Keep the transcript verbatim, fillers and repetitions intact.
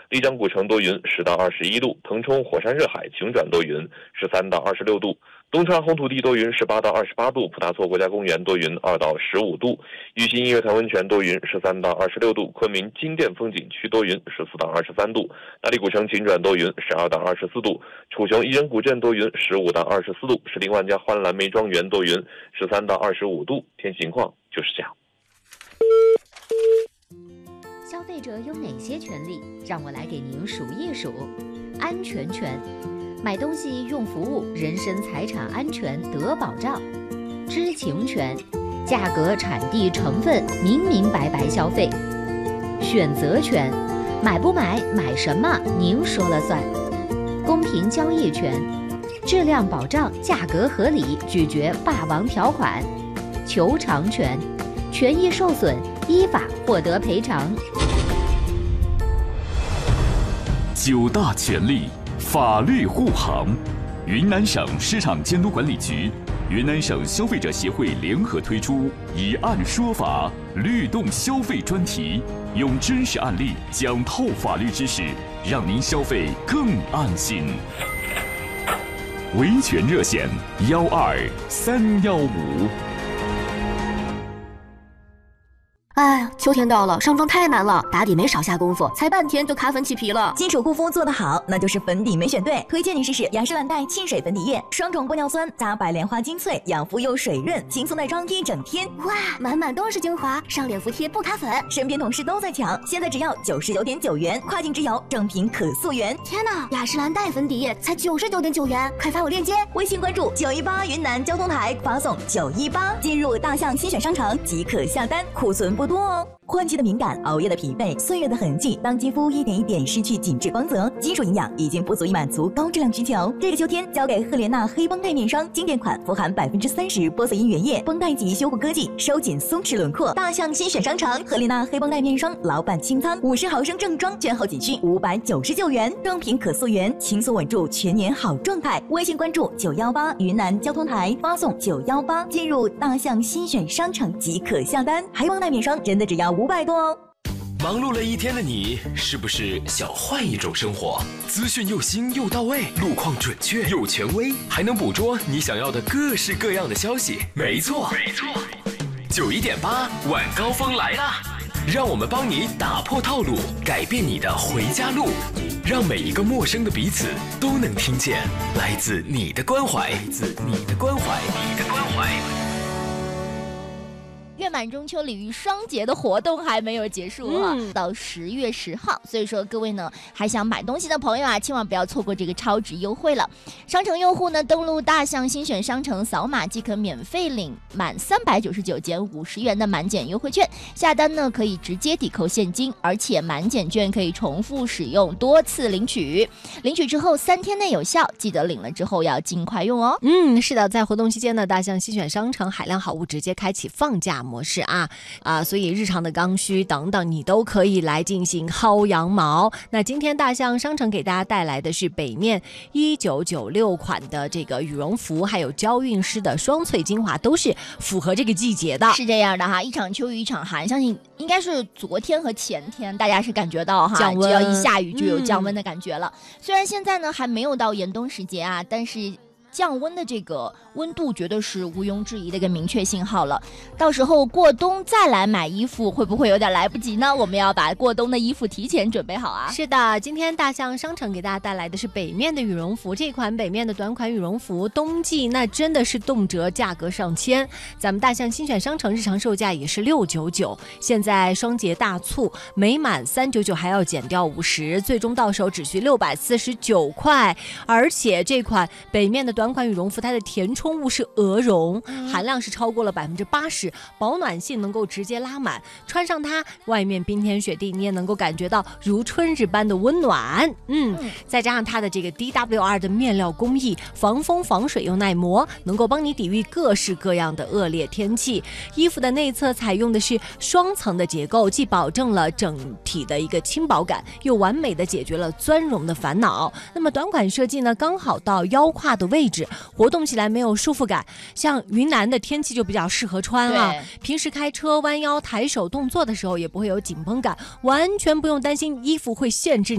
丽江古城多云，十到二十一度；腾冲火山热海晴转多云，十三到二十六度；东川红土地多云，十八到二十八度；普达措国家公园多云，二到十五度；玉溪音乐潭温泉多云，十三到二十六度；昆明金殿风景区多云，十四到二十三度；大理古城晴转多云，十二到二十四度；楚雄伊人古镇多云，十五到二十四度；石林万家欢蓝莓庄园多云，十三到二十五度。天气情况就是这样。 消费者有哪些权利？让我来给您数一数。安全权，买东西用服务，人身财产安全得保障。知情权，价格、产地、成分明明白白消费。选择权，买不买，买什么，您说了算。公平交易权，质量保障，价格合理，拒绝霸王条款。求偿权，权益受损，依法获得赔偿。 九大权利，法律护航。云南省市场监督管理局、云南省消费者协会联合推出“以案说法，律动消费”专题，用真实案例讲透法律知识，让您消费更安心。维权热线：幺二三幺五。 哎，秋天到了，上妆太难了，打底没少下功夫，才半天就卡粉起皮了。 金手护肤做得好，那就是粉底没选对。推荐你试试雅诗兰黛沁水粉底液，双重玻尿酸加白莲花精粹，养肤又水润，轻松耐妆一整天。 哇，满满都是精华，上脸服帖不卡粉。 身边同事都在抢，现在只要九十九点九元，跨境直邮，正品可溯源。 天哪，雅诗兰黛粉底液才九十九点九元，快发我链接。 微信关注九一八云南交通台，发送九一八，进入大象新选商城即可下单，库存不多哦。换季的敏感，熬夜的疲惫，岁月的痕迹，当肌肤一点一点失去紧致光泽，金属营养已经不足以满足高质量需求。这个秋天，交给赫莲娜黑绷带面霜经典款，富含百分之三十玻色因原液，绷带级修护科技，收紧松弛轮廓。大象新选商城，赫莲娜黑绷带面霜老板清仓，五十毫升正装，券后仅需五百九十九元，正品可溯源，轻松稳住全年好状态。微信关注九幺八云南交通台，发送九幺八，进入大象新选商城即可下单。黑绷带面霜真的只要五百多哦。 忙碌了一天的你，是不是想换一种生活？资讯又新又到位，路况准确又权威，还能捕捉你想要的各式各样的消息。没错，没错。九一点八晚高峰来啦！让我们帮你打破套路，改变你的回家路，让每一个陌生的彼此都能听见来自你的关怀，来自你的关怀，你的关怀。 月满中秋鲤鱼双节的活动还没有结束啊，嗯、到十月十号，所以说各位呢还想买东西的朋友啊，千万不要错过这个超值优惠了。商城用户呢登录大象新选商城，扫码即可免费领满三百九十九减五十元的满减优惠券，下单呢可以直接抵扣现金，而且满减券可以重复使用，多次领取。领取之后三天内有效，记得领了之后要尽快用哦。 嗯，是的，在活动期间呢，大象新选商城海量好物直接开启放假模式啊啊，所以日常的刚需等等你都可以来进行薅羊毛。那今天大象商城给大家带来的是北面一九九六款的这个羽绒服，还有娇韵诗的双萃精华，都是符合这个季节的。 是这样的哈，一场秋雨一场寒，相信应该是昨天和前天大家是感觉到哈， 降温， 只要一下雨就有降温的感觉了。嗯、虽然现在呢还没有到严冬时节啊，但是降温的这个温度绝对是毋庸置疑的一个明确信号了。到时候过冬再来买衣服，会不会有点来不及呢？我们要把过冬的衣服提前准备好啊。 是的，今天大象商城给大家带来的是北面的羽绒服，这款北面的短款羽绒服冬季那真的是动辄价格上千，咱们大象新选商城日常售价也是六九九，现在双节大促，每满三九九还要减掉五十，最终到手只需六百四十九块。而且这款北面的短款羽绒服，它的填充物是鹅绒，含量是超过了百分之八十，保暖性能够直接拉满，穿上它，外面冰天雪地，你也能够感觉到如春日般的温暖。嗯，再加上它的这个 D W R 的面料工艺，防风防水又耐磨，能够帮你抵御各式各样的恶劣天气。衣服的内侧采用的是双层的结构，既保证了整体的一个轻薄感，又完美的解决了钻绒的烦恼。那么短款设计呢，刚好到腰胯的位置，活动起来没有束缚感，像云南的天气就比较适合穿啊。平时开车弯腰抬手动作的时候也不会有紧绷感，完全不用担心衣服会限制你